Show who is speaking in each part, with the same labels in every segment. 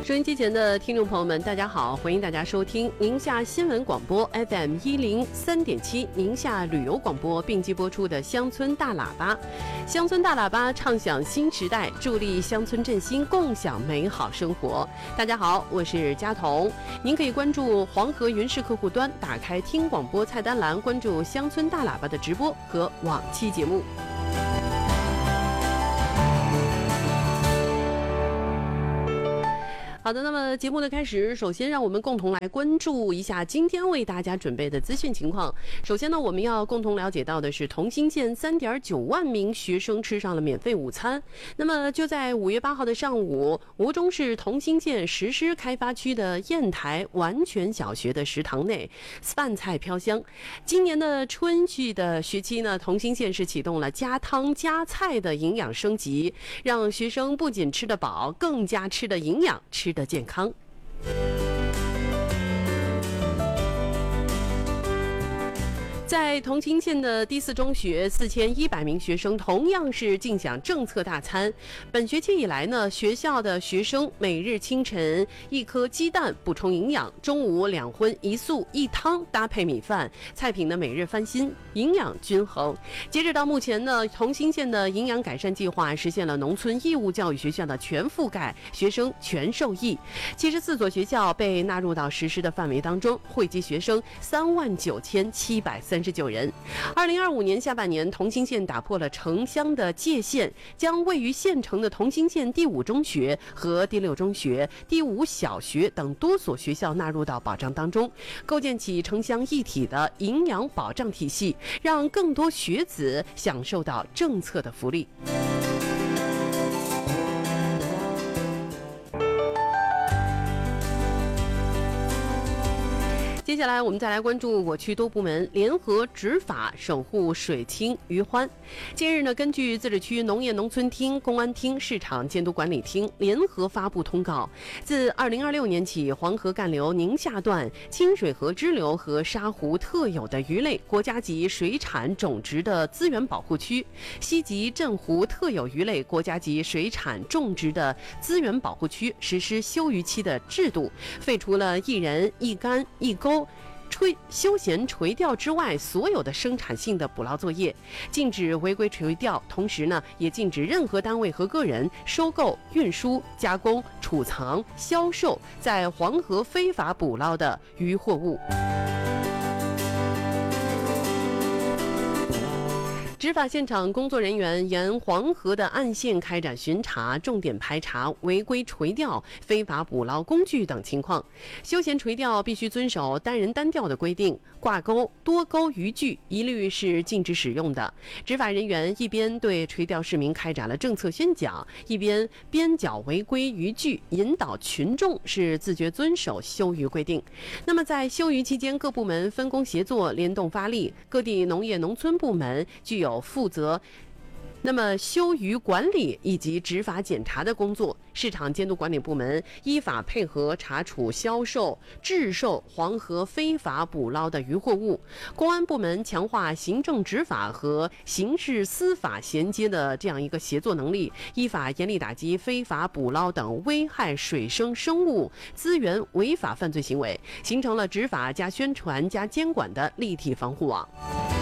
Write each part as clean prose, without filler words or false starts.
Speaker 1: 收音机前的听众朋友们，大家好，欢迎大家收听宁夏新闻广播 FM103.7 宁夏旅游广播并机播出的乡村大喇叭。乡村大喇叭唱响新时代，助力乡村振兴，共享美好生活。大家好，我是佳彤。您可以关注黄河云视客户端，打开听广播菜单栏，关注乡村大喇叭的直播和往期节目。好的，那么节目的开始，首先让我们共同来关注一下今天为大家准备的资讯情况。首先呢，我们要共同了解到的是，同心县3.9万名学生吃上了免费午餐。那么就在5月8号的上午，吴忠市同心县实施开发区的砚台完全小学的食堂内，饭菜飘香。今年的春季的学期呢，同心县是启动了加汤加菜的营养升级，让学生不仅吃得饱，更加吃得营养，吃的健康。在同心县的第4中学，4100名学生同样是尽享政策大餐。本学期以来呢，学校的学生每日清晨1颗鸡蛋补充营养，中午2荤1素1汤搭配米饭，菜品呢每日翻新，营养均衡。截止到目前呢，同心县的营养改善计划实现了农村义务教育学校的全覆盖，学生全受益。74所学校被纳入到实施的范围当中，惠及学生39739人。2025年下半年，同心县打破了城乡的界限，将位于县城的同心县第5中学和第6中学、第5小学等多所学校纳入到保障当中，构建起城乡一体的营养保障体系，让更多学子享受到政策的福利。接下来我们再来关注我区多部门联合执法，守护水清鱼欢。近日呢，根据自治区农业农村厅、公安厅、市场监督管理厅联合发布通告，自2026年起，黄河干流宁夏段清水河支流和沙湖特有的鱼类国家级水产种植的资源保护区、西极镇湖特有鱼类国家级水产种植的资源保护区实施休渔期的制度，废除了一人一竿一钩休闲垂钓之外所有的生产性的捕捞作业，禁止违规垂钓，同时呢，也禁止任何单位和个人收购、运输、加工、储藏、销售在黄河非法捕捞的渔获物。执法现场工作人员沿黄河的岸线开展巡查，重点排查违规垂钓、非法捕捞工具等情况。休闲垂钓必须遵守单人单钓的规定，挂钩、多钩渔具一律是禁止使用的。执法人员一边对垂钓市民开展了政策宣讲，一边边缴违规渔具，引导群众是自觉遵守休渔规定。那么在休渔期间，各部门分工协作，联动发力，各地农业农村部门具有负责休渔管理以及执法检查的工作，市场监督管理部门依法配合查处销售、制售黄河非法捕捞的渔获物，公安部门强化行政执法和刑事司法衔接的这样一个协作能力，依法严厉打击非法捕捞等危害水生生物资源违法犯罪行为，形成了执法加宣传加监管的立体防护网。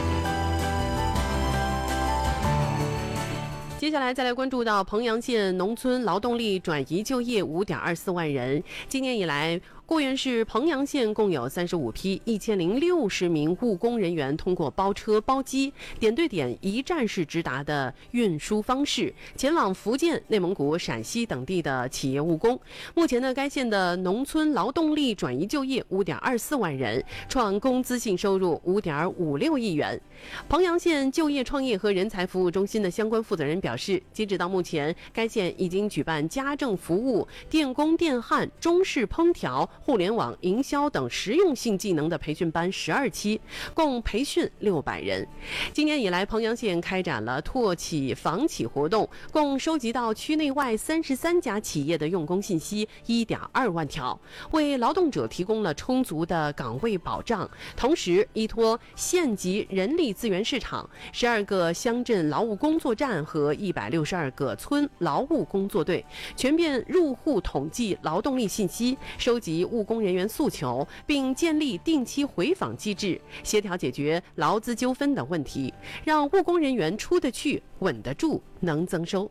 Speaker 1: 接下来再来关注到彭阳县农村劳动力转移就业5.24万人。今年以来，固原市彭阳县共有35批1060名务工人员通过包车包机、点对点一站式直达的运输方式，前往福建、内蒙古、陕西等地的企业务工。目前呢，该县的农村劳动力转移就业5.24万人，创工资性收入5.56亿元。彭阳县就业创业和人才服务中心的相关负责人表示，截止到目前，该县已经举办家政服务、电工电焊、中式烹调、互联网营销等实用性技能的培训班12期，共培训600人。今年以来，彭阳县开展了拓企访企活动，共收集到区内外33家企业的用工信息1.2万条，为劳动者提供了充足的岗位保障。同时，依托县级人力资源市场、12个乡镇劳务工作站和 162个村劳务工作队，全面入户统计劳动力信息，收集务工人员诉求，并建立定期回访机制，协调解决劳资纠纷等问题，让务工人员出得去、稳得住、能增收。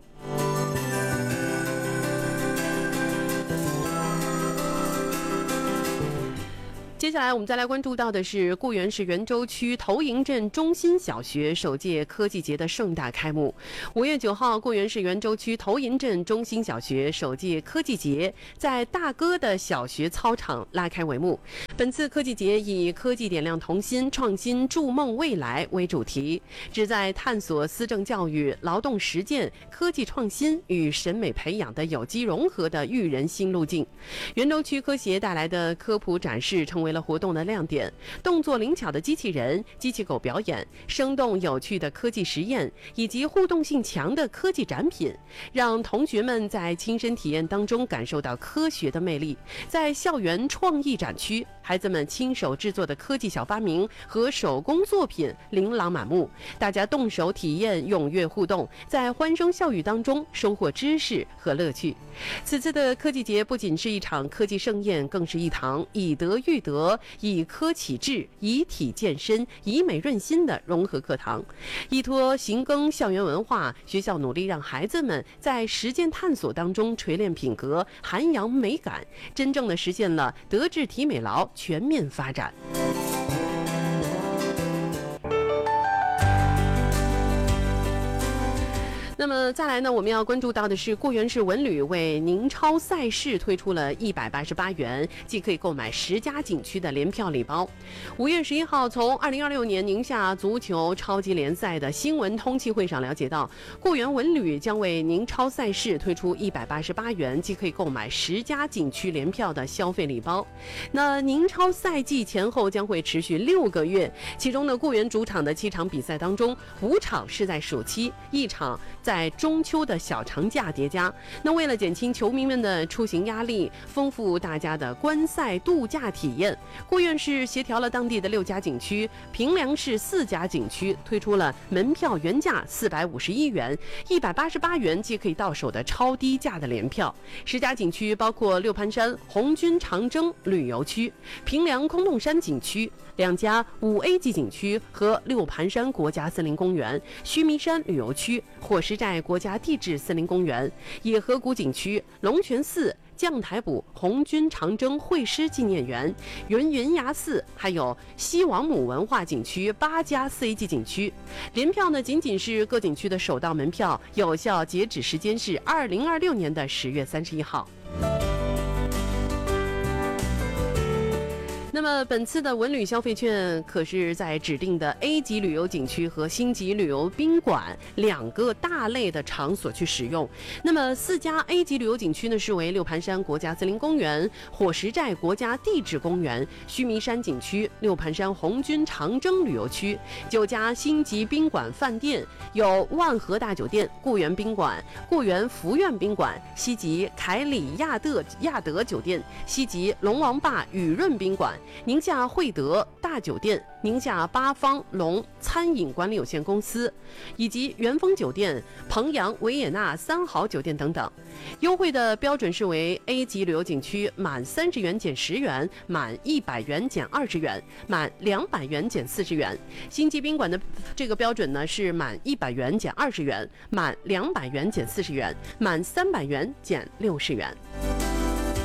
Speaker 1: 接下来我们再来关注到的是固原市袁州区头营镇中心小学首届科技节的盛大开幕。5月9号，固原市袁州区头营镇中心小学首届科技节在大哥的小学操场拉开帷幕。本次科技节以科技点亮童心，创新筑梦未来为主题，旨在探索思政教育、劳动实践、科技创新与审美培养的有机融合的育人新路径。袁州区科协带来的科普展示成为了活动的亮点，动作灵巧的机器人、机器狗表演，生动有趣的科技实验，以及互动性强的科技展品，让同学们在亲身体验当中感受到科学的魅力。在校园创意展区，孩子们亲手制作的科技小发明和手工作品琳琅满目，大家动手体验，踊跃互动，在欢声笑语当中收获知识和乐趣。此次的科技节不仅是一场科技盛宴，更是一堂以德育德、以科启智、以体健身、以美润心的融合课堂。依托行耕校园文化，学校努力让孩子们在实践探索当中锤炼品格、涵养美感，真正的实现了德智体美劳全面发展。那么再来呢，我们要关注到的是固原市文旅为宁超赛事推出了188元即可以购买10家景区的联票礼包。5月11号，从2026年宁夏足球超级联赛的新闻通气会上了解到，固原文旅将为宁超赛事推出188元即可以购买10家景区联票的消费礼包。那宁超赛季前后将会持续6个月，其中呢，固原主场的7场比赛当中，5场是在暑期，1场在中秋的小长假叠加。那为了减轻球迷们的出行压力，丰富大家的观赛度假体验，固原市协调了当地的6家景区、平凉市4家景区，推出了门票原价451元、188元即可以到手的超低价的联票。10家景区包括六盘山红军长征旅游区、平凉空洞山景区、2家5A 级景区和六盘山国家森林公园、须弥山旅游区、火石寨国家地质森林公园、野河谷景区、龙泉寺、将台堡红军长征会师纪念园、云崖寺，还有西王母文化景区8家4A 级景区。联票呢，仅仅是各景区的首到门票，有效截止时间是2026年的10月31号。那么本次的文旅消费券可是在指定的 A 级旅游景区和星级旅游宾馆2个大类的场所去使用。那么4家 A 级旅游景区呢，是为六盘山国家森林公园、火石寨国家地质公园、须弥山景区、六盘山红军长征旅游区。9家星级宾馆饭店有万和大酒店、固原宾馆、固原福苑宾馆、西级凯里亚德酒店、西级龙王坝雨润宾馆、宁夏惠德大酒店、宁夏八方龙餐饮管理有限公司，以及元丰酒店、彭阳维也纳3好酒店等等。优惠的标准是为 A 级旅游景区满30元减10元，满100元减20元，满200元减40元。星级宾馆的这个标准呢是满100元减20元，满200元减40元，满300元减60元。